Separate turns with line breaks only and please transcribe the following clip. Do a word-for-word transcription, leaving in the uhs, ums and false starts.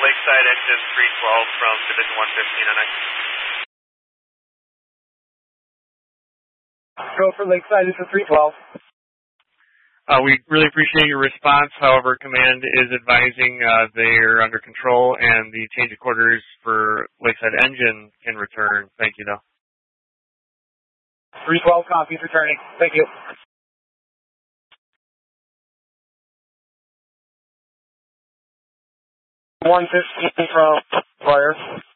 Lakeside Engine three twelve from Division one fifteen N X.
Go for Lakeside Engine three twelve.
Uh, we really appreciate your response. However, Command is advising uh, they're under control and the change of quarters for Lakeside Engine can return. Thank you, though.
three twelve copies returning. Thank you. one fifteen from Fire.